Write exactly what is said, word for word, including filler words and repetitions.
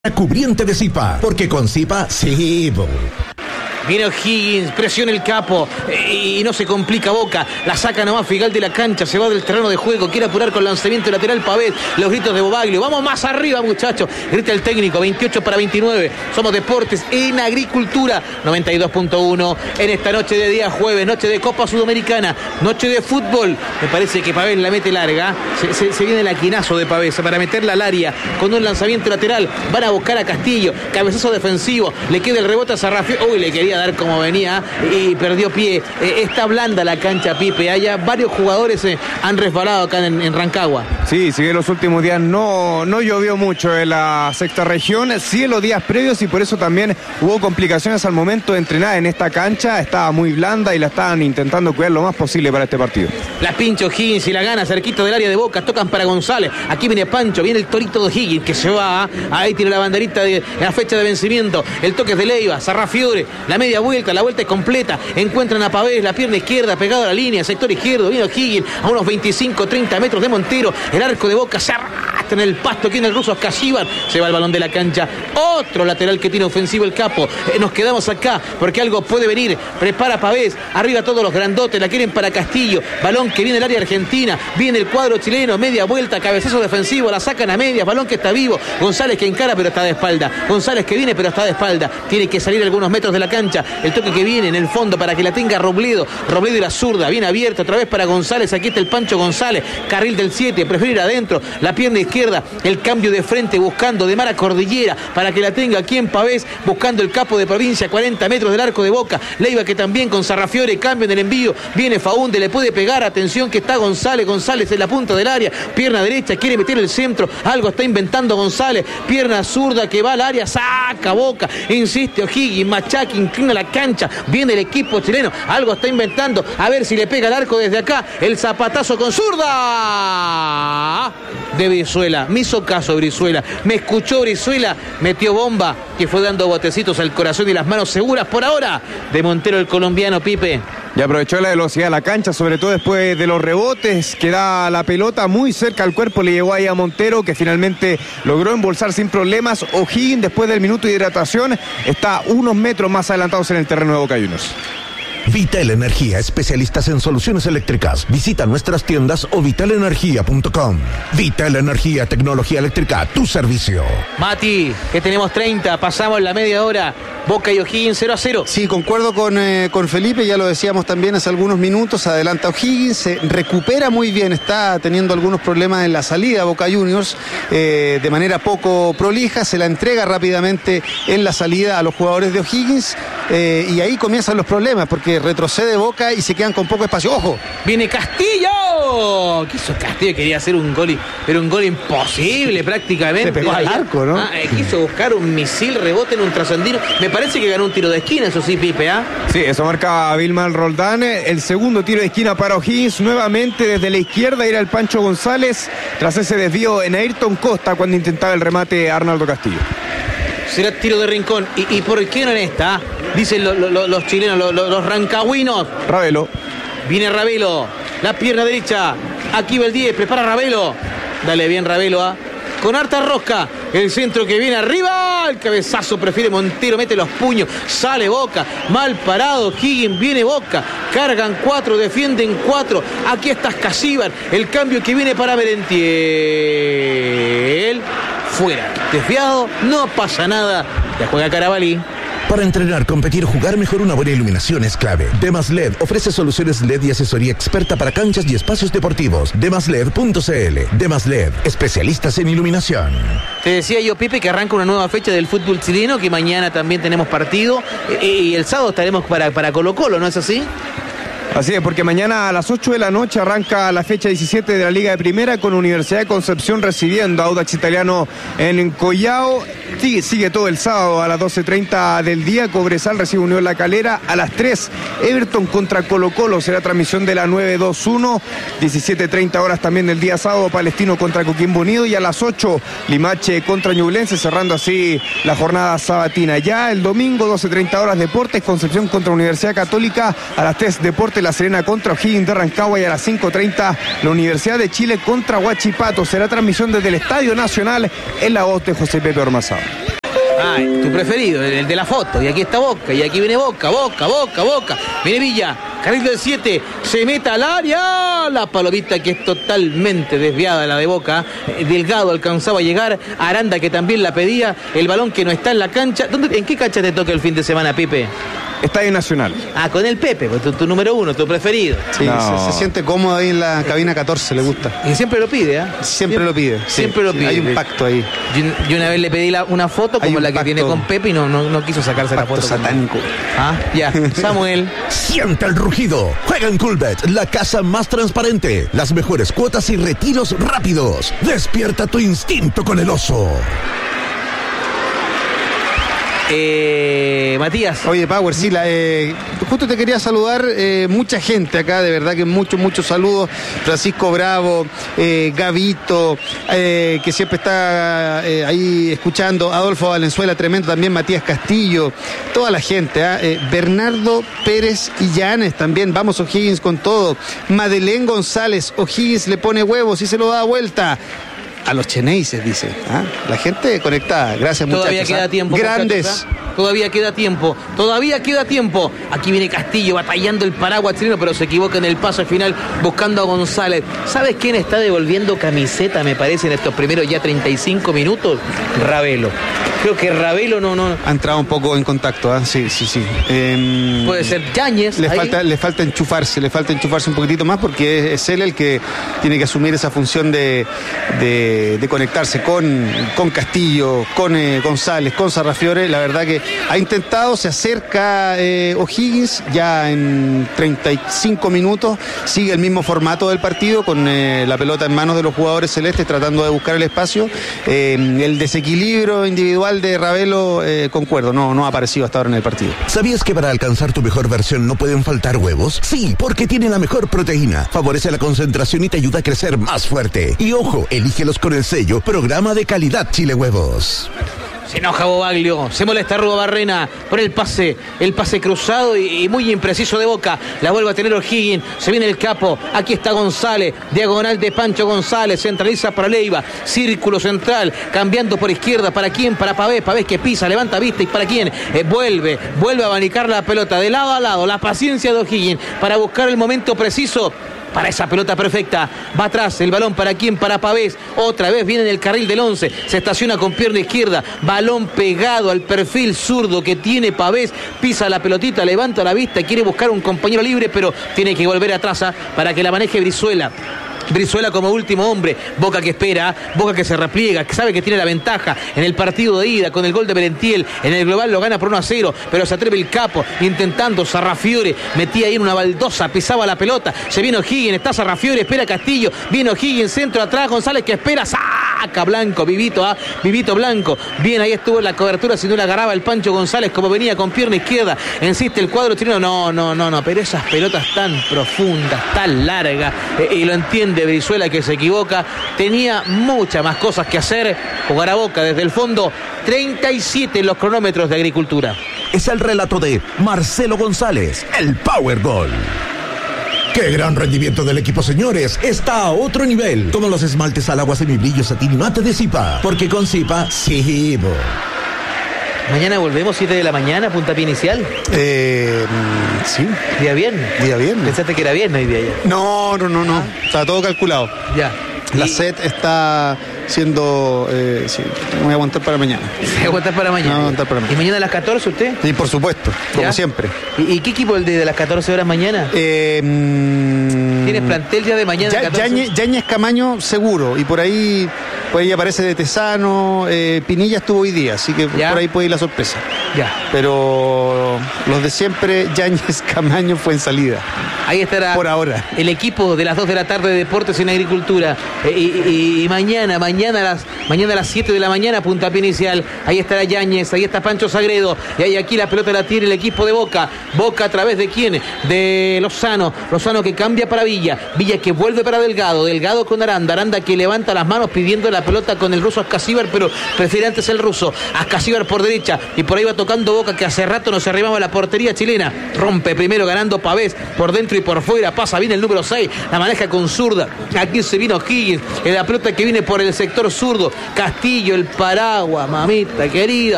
Cubriente de Zipa, porque con Zipa, sí, bo. Viene O'Higgins, presiona el capo eh, y no se complica Boca. La saca nomás Figal de la cancha, se va del terreno de juego, quiere apurar con lanzamiento lateral Pavés. Los gritos de Bobaglio. Vamos más arriba, muchachos. Grita el técnico, veintiocho para veintinueve. Somos Deportes en Agricultura, noventa y dos punto uno. En esta noche de día jueves, noche de Copa Sudamericana, noche de fútbol. Me parece que Pavés la mete larga. Se, se, se viene el aquinazo de Pavés para meterla al área con un lanzamiento lateral. Van a buscar a Castillo. Cabezazo defensivo. Le queda el rebote a Sarrafiori. Uy, le quería dar como venía y perdió pie. Eh, está blanda la cancha, Pipe. Allá varios jugadores eh, han resbalado acá en, en Rancagua. Sí, sí, en los últimos días no, no llovió mucho en la sexta región, sí en los días previos, y por eso también hubo complicaciones al momento de entrenar en esta cancha. Estaba muy blanda y la estaban intentando cuidar lo más posible para este partido. La pincha O'Higgins y la gana cerquito del área de Boca. Tocan para González. Aquí viene Pancho, viene el torito de O'Higgins que se va. Ahí tiene la banderita de la fecha de vencimiento. El toque es de Leiva, Sarrafiore, la media vuelta, la vuelta es completa. Encuentran a Pavés, la pierna izquierda pegada a la línea, sector izquierdo. Viene O'Higgins a unos veinticinco treinta metros de Montero. El arco de Boca se arrastra en el pasto. Aquí en el ruso Casíbar. Se va el balón de la cancha. Otro lateral que tiene ofensivo el capo. Eh, nos quedamos acá porque algo puede venir. Prepara Pavés. Arriba todos los grandotes. La quieren para Castillo. Balón que viene del área argentina. Viene el cuadro chileno. Media vuelta. Cabezazo defensivo. La sacan a medias. Balón que está vivo. González que encara pero está de espalda. González que viene pero está de espalda. Tiene que salir algunos metros de la cancha. El toque que viene en el fondo para que la tenga Robledo. Robledo y la zurda. Bien abierta otra vez para González. Aquí está el Pancho González. Carril del siete. Prefiere ir adentro. La pierna izquierda. El cambio de frente buscando de Mara Cordillera para que la tenga aquí en Pavés. Buscando el capo de provincia. cuarenta metros del arco de Boca. Leiva que también con Sarrafiore. Cambio en el envío. Viene Faunde. Le puede pegar. Atención que está González. González en la punta del área. Pierna derecha. Quiere meter el centro. Algo está inventando González. Pierna zurda que va al área. Saca Boca. Insiste O'Higgins. Machaca. Inclina la cancha. Viene el equipo chileno. Algo está inventando. A ver si le pega el arco desde acá. El zapatazo con zurda de Brizuela. Me hizo caso Brizuela. Me escuchó Brizuela. Metió bomba que fue dando botecitos al corazón y las manos seguras por ahora de Montero el colombiano, Pipe. Y aprovechó la velocidad de la cancha, sobre todo después de los rebotes, que da la pelota muy cerca al cuerpo, le llegó ahí a Montero, que finalmente logró embolsar sin problemas. O'Higgins, después del minuto de hidratación, está unos metros más adelantados en el terreno de Boca Juniors. Vital Energía, especialistas en soluciones eléctricas. Visita nuestras tiendas o vital energía punto com. Vital Energía, tecnología eléctrica, tu servicio. Mati, que tenemos treinta, pasamos la media hora. Boca y O'Higgins cero a cero. Sí, concuerdo con, eh, con Felipe, ya lo decíamos también hace algunos minutos. Adelanta O'Higgins, se recupera muy bien, está teniendo algunos problemas en la salida Boca Juniors, eh, de manera poco prolija, se la entrega rápidamente en la salida a los jugadores de O'Higgins, eh, y ahí comienzan los problemas, porque retrocede Boca y se quedan con poco espacio. ¡Ojo! ¡Viene Castillo! Quiso Castillo, quería hacer un gol, pero un gol imposible prácticamente. Se pegó al arco, ¿no? Ah, eh, quiso buscar un misil, rebote en un trasandino. Me parece que ganó un tiro de esquina, eso sí, Pipe, ¿ah? ¿eh? Sí, eso marca Vilmar Roldán. El segundo tiro de esquina para O'Higgins. Nuevamente desde la izquierda era el Pancho González. Tras ese desvío en Ayrton Costa cuando intentaba el remate Arnaldo Castillo. Será tiro de rincón. ¿Y, y por qué no en esta? Dicen lo, lo, los chilenos, lo, lo, los rancagüinos. Ravelo. Viene Ravelo. La pierna derecha. Aquí va el diez. Prepara Ravelo. Dale bien Ravelo, ¿ah? ¿eh? Con harta rosca, el centro que viene arriba, el cabezazo prefiere Montero, mete los puños, sale Boca, mal parado, Higgins, viene Boca, cargan cuatro, defienden cuatro, aquí está Casíbar, el cambio que viene para Merentiel, fuera, desviado, no pasa nada, ya juega Carabalí. Para entrenar, competir, jugar mejor, una buena iluminación es clave. Demas L E D ofrece soluciones L E D y asesoría experta para canchas y espacios deportivos. demas led punto cl. Demas L E D, especialistas en iluminación. Te decía yo, Pipe, que arranca una nueva fecha del fútbol chileno, que mañana también tenemos partido, y el sábado estaremos para, para Colo Colo, ¿no es así? Así es, porque mañana a las ocho de la noche arranca la fecha diecisiete de la Liga de Primera con Universidad de Concepción recibiendo a Audax Italiano en Collao. Sigue, sigue todo el sábado a las doce treinta del día. Cobresal recibe Unión La Calera. A las tres, Everton contra Colo Colo. Será transmisión de la nueve dos uno. diecisiete treinta horas también del día sábado. Palestino contra Coquimbo Unido. Y a las ocho, Limache contra Ñublense, cerrando así la jornada sabatina. Ya el domingo, doce treinta horas, Deportes. Concepción contra Universidad Católica. A las tres, Deportes La Serena contra O'Higgins de Rancagua. Y a las cinco treinta, la Universidad de Chile contra Huachipato. Será transmisión desde el Estadio Nacional en la voz de José Pepe Ormazado. Ah, tu preferido, el de la foto. Y aquí está Boca, y aquí viene Boca, Boca, Boca, Boca. Viene Villa, carril del siete, se mete al área. La palomita que es totalmente desviada, la de Boca. Delgado alcanzaba a llegar. Aranda que también la pedía. El balón que no está en la cancha. ¿Dónde, ¿En qué cancha te toca el fin de semana, Pipe? Estadio Nacional. Ah, con el Pepe, tu, tu número uno, tu preferido. Sí, No. se, se siente cómodo ahí en la cabina catorce, le gusta. Y siempre lo pide, ¿eh? Siempre lo pide. sí, Siempre lo sí, pide. Hay un pacto ahí. Yo, yo una vez le pedí la- una foto Hay como un la que pacto- tiene con Pepe y no, no, no quiso sacarse la Pacto foto. con- satánico. Ah, ya. Samuel. Siente el rugido. Juega en Coolbet, la casa más transparente. Las mejores cuotas y retiros rápidos. Despierta tu instinto con el oso. Eh, Matías. Oye, Power, sí, la, eh, justo te quería saludar, eh, mucha gente acá, de verdad que muchos, muchos saludos. Francisco Bravo, eh, Gavito, eh, que siempre está eh, ahí escuchando, Adolfo Valenzuela, tremendo también, Matías Castillo, toda la gente, ¿ah? eh, Bernardo Pérez Illanes también, vamos O'Higgins con todo. Madeleine González, O'Higgins le pone huevos y se lo da vuelta. A los Cheneises, dice. ¿ah? La gente conectada. Gracias, muchachos. Todavía queda ¿ah? tiempo. Grandes. muchachos, ¿ah? Todavía queda tiempo. Todavía queda tiempo. Aquí viene Castillo batallando el paraguas chileno, pero se equivoca en el paso al final buscando a González. ¿Sabes quién está devolviendo camiseta, me parece, en estos primeros ya treinta y cinco minutos? Ravelo. Creo que Ravelo no, no. Ha entrado un poco en contacto, ¿ah? Sí, sí, sí. Eh, Puede ser Yáñez. Le ahí. falta, le falta enchufarse, le falta enchufarse un poquitito más porque es, es él el que tiene que asumir esa función de, de, de conectarse con, con Castillo, con eh, González, con Sarrafiore. La verdad que ha intentado, se acerca eh, O'Higgins ya en treinta y cinco minutos, sigue el mismo formato del partido con eh, la pelota en manos de los jugadores celestes tratando de buscar el espacio. Eh, el desequilibrio individual de Ravelo, eh, concuerdo, no, no ha aparecido hasta ahora en el partido. ¿Sabías que para alcanzar tu mejor versión no pueden faltar huevos? Sí, porque tiene la mejor proteína. Favorece la concentración y te ayuda a crecer más fuerte. Y ojo, elígelos con el sello Programa de Calidad Chile Huevos. Se enoja Bobaglio, se molesta Rubo Barrena por el pase, el pase cruzado y, y muy impreciso de Boca. La vuelve a tener O'Higgins, se viene el capo, aquí está González, diagonal de Pancho González, centraliza para Leiva, círculo central, cambiando por izquierda, ¿para quién? Para Pavés, Pavés que pisa, levanta vista y ¿para quién? Eh, vuelve, vuelve a abanicar la pelota de lado a lado, la paciencia de O'Higgins para buscar el momento preciso. Para esa pelota perfecta, va atrás el balón, ¿para quién? Para Pavés, otra vez viene en el carril del once, se estaciona con pierna izquierda, balón pegado al perfil zurdo que tiene Pavés, pisa la pelotita, levanta la vista, quiere buscar un compañero libre, pero tiene que volver atrás ¿ah? para que la maneje Brizuela. Brizuela como último hombre, Boca que espera, Boca que se repliega, que sabe que tiene la ventaja en el partido de ida con el gol de Merentiel, en el global lo gana por uno a cero, pero se atreve el capo, intentando Sarrafiore, metía ahí en una baldosa, pisaba la pelota, se viene O'Higgins, está Sarrafiore, espera Castillo, viene O'Higgins, centro atrás, González que espera, saca Blanco, Vivito, ¿ah? Vivito Blanco, bien ahí estuvo la cobertura, si no la agarraba el Pancho González como venía con pierna izquierda, insiste el cuadro chileno, no, no, no, no, pero esas pelotas tan profundas, tan largas, eh, y lo entiende Brizuela que se equivoca, tenía muchas más cosas que hacer, jugar a Boca desde el fondo, treinta y siete en los cronómetros de Agricultura. Es el relato de Marcelo González, el Power Goal. ¡Qué gran rendimiento del equipo, señores! Está a otro nivel. Como los esmaltes al agua semibrillo satín mate de Zipa. Porque con Zipa, sí, bo. Mañana volvemos, siete de la mañana, puntapié inicial. Eh, sí, Día viernes. día viernes. Pensaste que era viernes hoy día ya. No, no, no, no. Está todo calculado. Ya. La Y- set está siendo... Eh, sí, me voy a aguantar para mañana. Se va a aguantar para mañana. No, va a aguantar para mañana. ¿Y mañana a las catorce usted? Y por supuesto, como ¿Ya? siempre. ¿Y, y qué equipo el de, de las catorce horas mañana? Eh, mm, ¿Tienes plantel ya de mañana? Ya- catorce? Yañez, Yañez Camaño seguro, y por ahí, por ahí aparece de Tesano, eh, Pinilla estuvo hoy día, así que ¿Ya? por ahí puede ir la sorpresa. Ya. Pero los de siempre, Yañez Camaño fue en salida, Ahí estará por ahora. el equipo de las dos de la tarde de Deportes en Agricultura. Eh, y, y- y mañana, mañana a las mañana a las siete de la mañana, puntapié inicial. Ahí estará Yáñez, ahí está Pancho Sagredo. Y ahí aquí la pelota la tiene el equipo de Boca. Boca a través de quién? De Lozano. Lozano que cambia para Villa. Villa que vuelve para Delgado. Delgado con Aranda. Aranda que levanta las manos pidiendo la pelota con el ruso Ascasíbar, pero prefiere antes el ruso. Ascasíbar por derecha. Y por ahí va tocando Boca que hace rato no se arribaba la portería chilena. Rompe primero ganando Pavés por dentro y por fuera. Pasa bien el número seis. La maneja con zurda. Aquí se vino Higgins. En la pelota que viene por el sector zurdo. Castillo, el paraguas, mamita querida.